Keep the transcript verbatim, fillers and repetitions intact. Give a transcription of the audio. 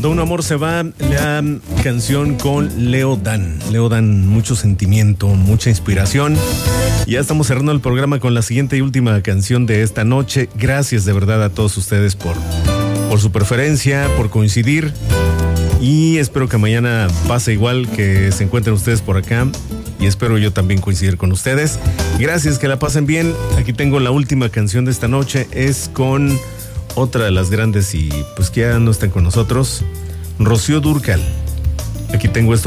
Cuando un amor se va, la canción con Leo Dan. Leo Dan, mucho sentimiento, mucha inspiración. Ya estamos cerrando el programa con la siguiente y última canción de esta noche. Gracias de verdad a todos ustedes por, por su preferencia, por coincidir. Y espero que mañana pase igual, que se encuentren ustedes por acá. Y espero yo también coincidir con ustedes. Gracias, que la pasen bien. Aquí tengo la última canción de esta noche. Es con otra de las grandes y pues que ya no están con nosotros, Rocío Dúrcal. Aquí tengo esto.